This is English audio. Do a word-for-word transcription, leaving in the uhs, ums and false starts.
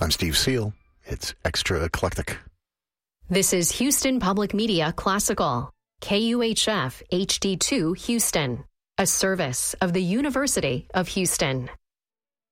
I'm Steve Seal. It's Extra Eclectic. This is Houston Public Media Classical, K U H F H D two Houston, a service of the University of Houston.